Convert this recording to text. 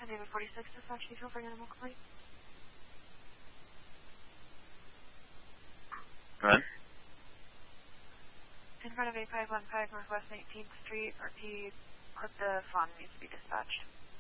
David 46, dispatch detail for animal complaint. Go ahead. In front of 8515 Northwest 19th Street, RP, the fawn needs to be dispatched.